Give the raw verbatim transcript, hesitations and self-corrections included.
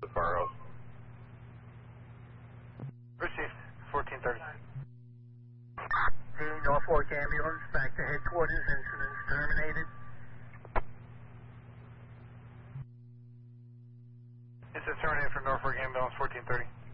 Burroughs. Received, fourteen thirty. The Norfolk ambulance back to headquarters, incident terminated. Incident terminated for Norfolk ambulance, fourteen thirty.